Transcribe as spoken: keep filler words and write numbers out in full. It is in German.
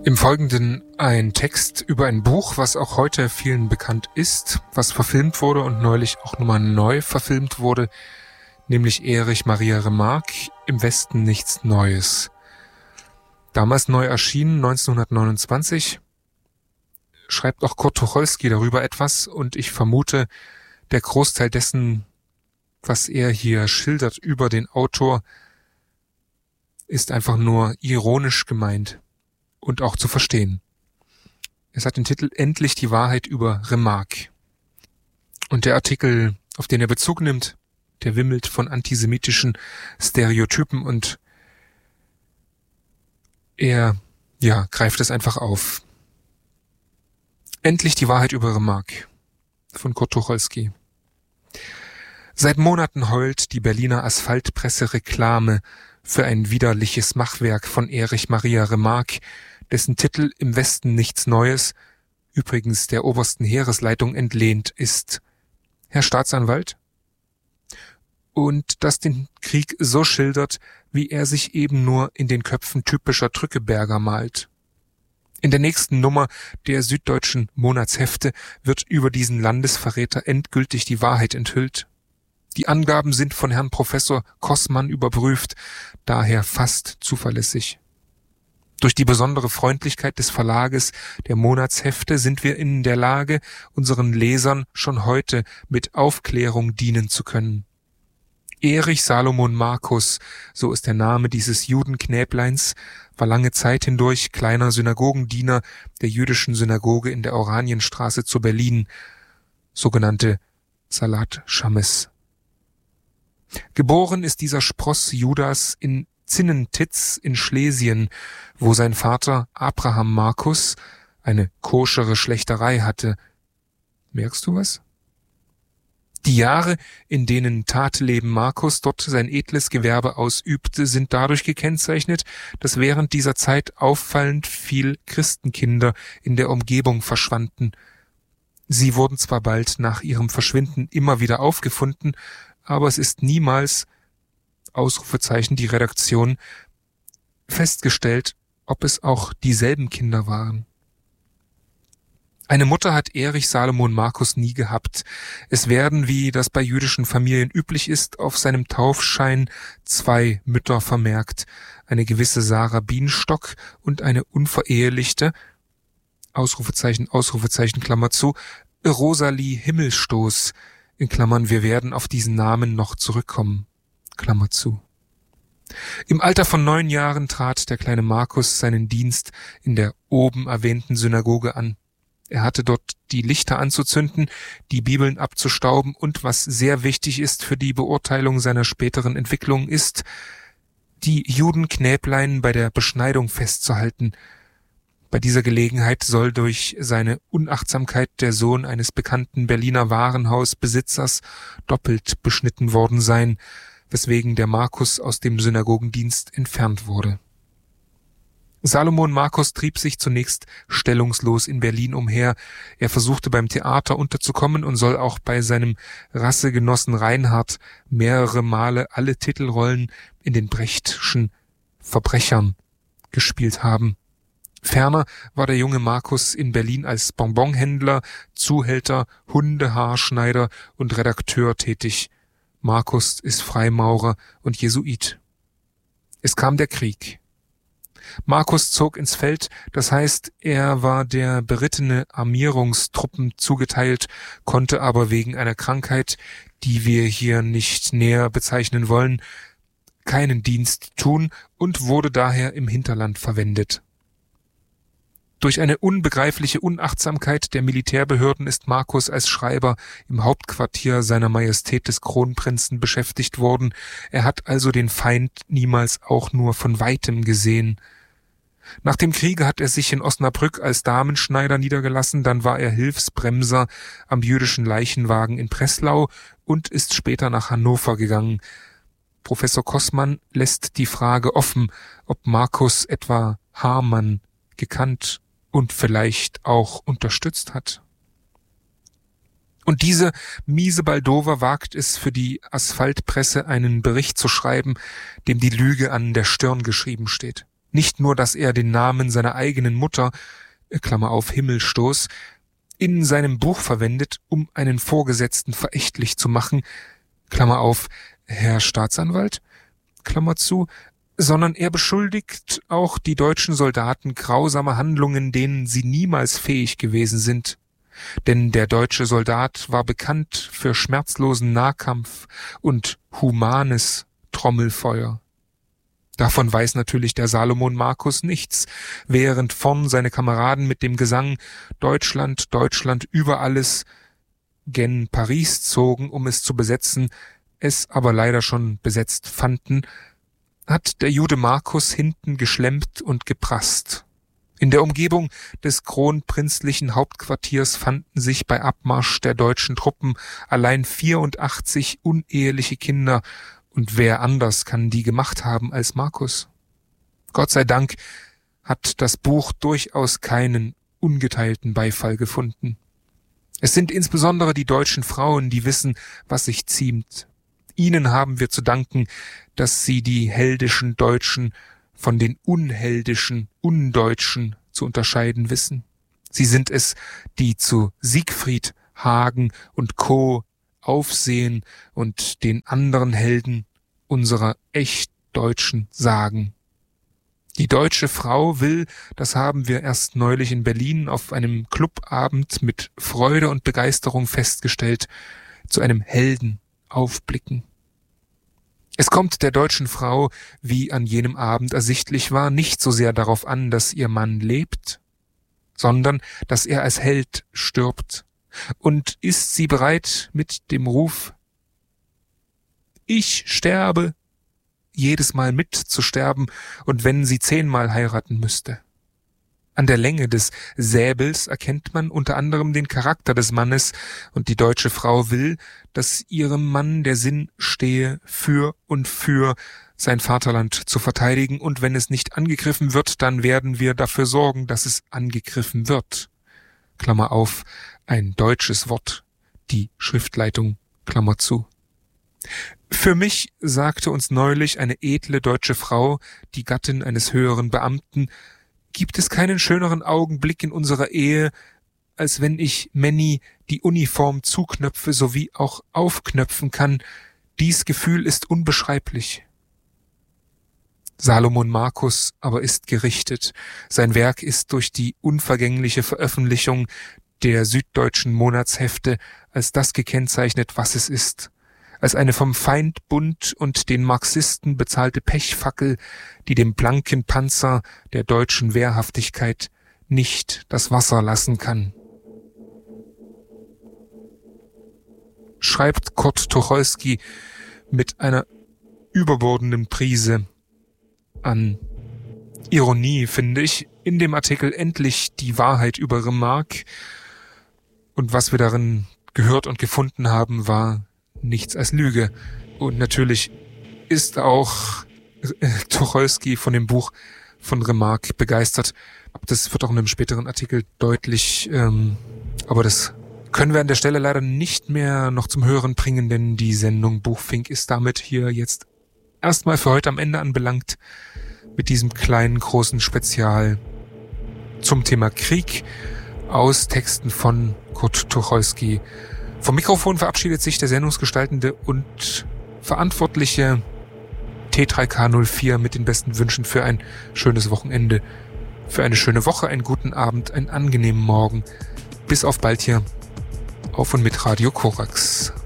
Im Folgenden ein Text über ein Buch, was auch heute vielen bekannt ist, was verfilmt wurde und neulich auch nochmal neu verfilmt wurde, nämlich Erich Maria Remarque, Im Westen nichts Neues. Damals neu erschienen, neunzehnhundertneunundzwanzig, schreibt auch Kurt Tucholsky darüber etwas und ich vermute, der Großteil dessen, was er hier schildert über den Autor, ist einfach nur ironisch gemeint und auch zu verstehen. Es hat den Titel Endlich die Wahrheit über Remarque. Und der Artikel, auf den er Bezug nimmt, der wimmelt von antisemitischen Stereotypen und er, ja, greift es einfach auf. Endlich die Wahrheit über Remarque von Kurt Tucholsky. Seit Monaten heult die Berliner Asphaltpresse Reklame für ein widerliches Machwerk von Erich Maria Remarque, dessen Titel Im Westen nichts Neues, übrigens der obersten Heeresleitung entlehnt ist. Herr Staatsanwalt? Und das den Krieg so schildert, wie er sich eben nur in den Köpfen typischer Drückeberger malt. In der nächsten Nummer der Süddeutschen Monatshefte wird über diesen Landesverräter endgültig die Wahrheit enthüllt. Die Angaben sind von Herrn Professor Kossmann überprüft, daher fast zuverlässig. Durch die besondere Freundlichkeit des Verlages der Monatshefte sind wir in der Lage, unseren Lesern schon heute mit Aufklärung dienen zu können. Erich Salomon Markus, so ist der Name dieses Judenknäbleins, war lange Zeit hindurch kleiner Synagogendiener der jüdischen Synagoge in der Oranienstraße zu Berlin, sogenannte Salat Shammes. Geboren ist dieser Spross Judas in Zinnentitz in Schlesien, wo sein Vater Abraham Markus eine koschere Schlächterei hatte. Merkst du was? Die Jahre, in denen Tatleben Markus dort sein edles Gewerbe ausübte, sind dadurch gekennzeichnet, dass während dieser Zeit auffallend viel Christenkinder in der Umgebung verschwanden. Sie wurden zwar bald nach ihrem Verschwinden immer wieder aufgefunden, aber es ist niemals, Ausrufezeichen die Redaktion, festgestellt, ob es auch dieselben Kinder waren. Eine Mutter hat Erich Salomon Markus nie gehabt. Es werden, wie das bei jüdischen Familien üblich ist, auf seinem Taufschein zwei Mütter vermerkt, eine gewisse Sarah Bienstock und eine unverehelichte, Ausrufezeichen, Ausrufezeichen, Klammer zu, Rosalie Himmelstoß, in Klammern, wir werden auf diesen Namen noch zurückkommen, Klammer zu. Im Alter von neun Jahren trat der kleine Markus seinen Dienst in der oben erwähnten Synagoge an. Er hatte dort die Lichter anzuzünden, die Bibeln abzustauben und, was sehr wichtig ist für die Beurteilung seiner späteren Entwicklung, ist, die Judenknäblein bei der Beschneidung festzuhalten. Bei dieser Gelegenheit soll durch seine Unachtsamkeit der Sohn eines bekannten Berliner Warenhausbesitzers doppelt beschnitten worden sein, weswegen der Markus aus dem Synagogendienst entfernt wurde. Salomon Markus trieb sich zunächst stellungslos in Berlin umher. Er versuchte beim Theater unterzukommen und soll auch bei seinem Rassegenossen Reinhard mehrere Male alle Titelrollen in den Brechtschen Verbrechern gespielt haben. Ferner war der junge Markus in Berlin als Bonbonhändler, Zuhälter, Hundehaarschneider und Redakteur tätig. Markus ist Freimaurer und Jesuit. Es kam der Krieg. Markus zog ins Feld, das heißt, er war der berittene Armierungstruppen zugeteilt, konnte aber wegen einer Krankheit, die wir hier nicht näher bezeichnen wollen, keinen Dienst tun und wurde daher im Hinterland verwendet. Durch eine unbegreifliche Unachtsamkeit der Militärbehörden ist Markus als Schreiber im Hauptquartier seiner Majestät des Kronprinzen beschäftigt worden. Er hat also den Feind niemals auch nur von Weitem gesehen. Nach dem Kriege hat er sich in Osnabrück als Damenschneider niedergelassen, dann war er Hilfsbremser am jüdischen Leichenwagen in Breslau und ist später nach Hannover gegangen. Professor Kossmann lässt die Frage offen, ob Markus etwa Hamann gekannt und vielleicht auch unterstützt hat. Und diese miese Baldover wagt es für die Asphaltpresse, einen Bericht zu schreiben, dem die Lüge an der Stirn geschrieben steht. Nicht nur, dass er den Namen seiner eigenen Mutter, Klammer auf Himmelstoß, in seinem Buch verwendet, um einen Vorgesetzten verächtlich zu machen, Klammer auf Herr Staatsanwalt, Klammer zu, sondern er beschuldigt auch die deutschen Soldaten grausamer Handlungen, denen sie niemals fähig gewesen sind. Denn der deutsche Soldat war bekannt für schmerzlosen Nahkampf und humanes Trommelfeuer. Davon weiß natürlich der Salomon Markus nichts, während vorn seine Kameraden mit dem Gesang Deutschland, Deutschland über alles gen Paris zogen, um es zu besetzen, es aber leider schon besetzt fanden, hat der Jude Markus hinten geschlemmt und geprasst. In der Umgebung des kronprinzlichen Hauptquartiers fanden sich bei Abmarsch der deutschen Truppen allein vierundachtzig uneheliche Kinder, und wer anders kann die gemacht haben als Markus? Gott sei Dank hat das Buch durchaus keinen ungeteilten Beifall gefunden. Es sind insbesondere die deutschen Frauen, die wissen, was sich ziemt. Ihnen haben wir zu danken, dass sie die heldischen Deutschen von den unheldischen, undeutschen zu unterscheiden wissen. Sie sind es, die zu Siegfried, Hagen und Co. aufsehen und den anderen Helden unserer echt Deutschen sagen. Die deutsche Frau will, das haben wir erst neulich in Berlin auf einem Clubabend mit Freude und Begeisterung festgestellt, zu einem Helden aufblicken. Es kommt der deutschen Frau, wie an jenem Abend ersichtlich war, nicht so sehr darauf an, dass ihr Mann lebt, sondern dass er als Held stirbt. Und ist sie bereit mit dem Ruf, ich sterbe, jedes Mal mitzusterben, und wenn sie zehnmal heiraten müsste. An der Länge des Säbels erkennt man unter anderem den Charakter des Mannes, und die deutsche Frau will, dass ihrem Mann der Sinn stehe, für und für sein Vaterland zu verteidigen, und wenn es nicht angegriffen wird, dann werden wir dafür sorgen, dass es angegriffen wird. Klammer auf, ein deutsches Wort, die Schriftleitung, Klammer zu. Für mich, sagte uns neulich eine edle deutsche Frau, die Gattin eines höheren Beamten, gibt es keinen schöneren Augenblick in unserer Ehe, als wenn ich Manny die Uniform zuknöpfe sowie auch aufknöpfen kann. Dies Gefühl ist unbeschreiblich. Salomon Markus aber ist gerichtet. Sein Werk ist durch die unvergängliche Veröffentlichung der süddeutschen Monatshefte als das gekennzeichnet, was es ist. Als eine vom Feindbund und den Marxisten bezahlte Pechfackel, die dem blanken Panzer der deutschen Wehrhaftigkeit nicht das Wasser lassen kann. Schreibt Kurt Tucholsky mit einer überbordenden Prise an Ironie, finde ich, in dem Artikel endlich die Wahrheit über Remarque. Und was wir darin gehört und gefunden haben, war nichts als Lüge. Und natürlich ist auch äh, Tucholsky von dem Buch von Remarque begeistert. Das wird auch in einem späteren Artikel deutlich, ähm, aber das können wir an der Stelle leider nicht mehr noch zum Hören bringen, denn die Sendung Buchfink ist damit hier jetzt erstmal für heute am Ende anbelangt, mit diesem kleinen, großen Spezial zum Thema Krieg aus Texten von Kurt Tucholsky. Vom Mikrofon verabschiedet sich der sendungsgestaltende und verantwortliche T drei K null vier mit den besten Wünschen für ein schönes Wochenende, für eine schöne Woche, einen guten Abend, einen angenehmen Morgen. Bis auf bald hier auf und mit Radio Korax.